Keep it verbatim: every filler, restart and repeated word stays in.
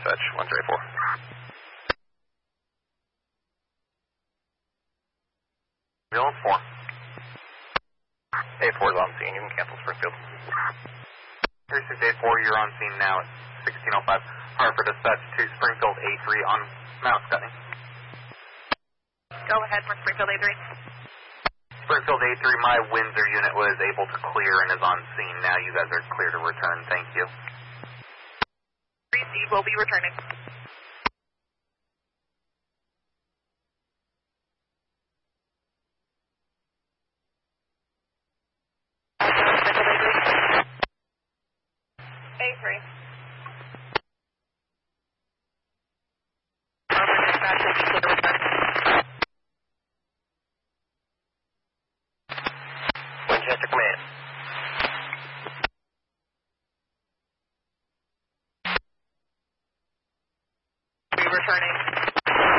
dispatch, one three four. Zone four. A four is on scene, you can cancel Springfield. three six eight four, you're on scene now at sixteen oh five. Harper dispatch to Springfield A three on Mount Scotty. Go ahead for Springfield A three. Springfield A three, my Windsor unit was able to clear and is on scene. Now you guys are clear to return. Thank you. Received, will be returning. A three. Harper dispatch will be clear to return. Winchester Command. Be returning.